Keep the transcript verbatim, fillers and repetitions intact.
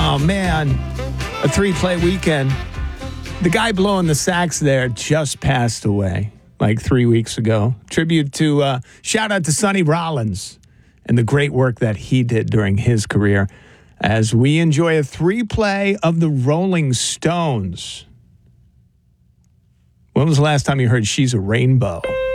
Oh, man. A three-play weekend. The guy blowing the sax there just passed away like three weeks ago. Tribute to, uh, shout out to Sonny Rollins and the great work that he did during his career as we enjoy a three-play of the Rolling Stones. When was the last time you heard She's a Rainbow?